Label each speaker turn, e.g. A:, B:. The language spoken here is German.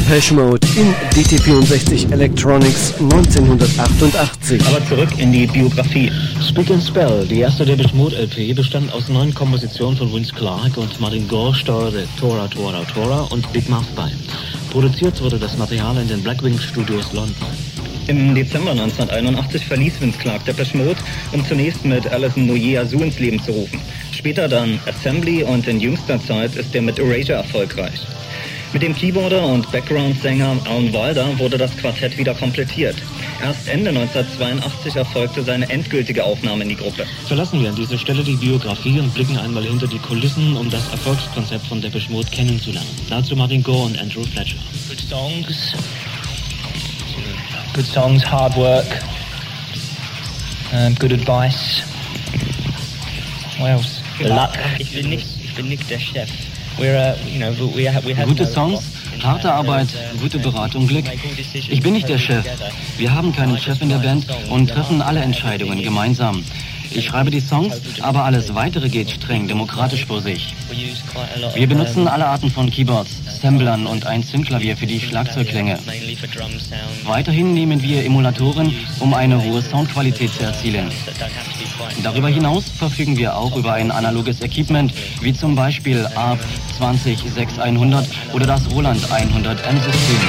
A: Depeche Mode in DT64 Electronics 1988.
B: Aber zurück in die Biografie.
C: Speak and Spell, die erste Depeche Mode LP, bestand aus 9 Kompositionen von Vince Clarke und Martin Gore steuerte Tora Tora Tora und Big Muff bei. Produziert wurde das Material in den Blackwing Studios London.
B: Im Dezember 1981 verließ Vince Clarke Depeche Mode, um zunächst mit Alison Moyet Azul ins Leben zu rufen. Später dann Assembly und in jüngster Zeit ist er mit Erasure erfolgreich. Mit dem Keyboarder und Background-Sänger Alan Wilder wurde das Quartett wieder komplettiert. Erst Ende 1982 erfolgte seine endgültige Aufnahme in die Gruppe.
C: Verlassen wir an dieser Stelle die Biografie und blicken einmal hinter die Kulissen, um das Erfolgskonzept von Depeche Mode kennenzulernen. Dazu Martin Gore und Andrew Fletcher.
D: Good songs, hard work, good advice. What else?
B: Luck. Ich bin nicht der Chef.
E: Gute Songs, harte Arbeit, gute Beratung, Glück. Ich bin nicht der Chef. Wir haben keinen Chef in der Band und treffen alle Entscheidungen gemeinsam. Ich schreibe die Songs, aber alles Weitere geht streng demokratisch vor sich. Wir benutzen alle Arten von Keyboards, Samplern und ein Synthklavier für die Schlagzeugklänge. Weiterhin nehmen wir Emulatoren, um eine hohe Soundqualität zu erzielen. Darüber hinaus verfügen wir auch über ein analoges Equipment, wie zum Beispiel ARP 206100 oder das Roland 100M-System.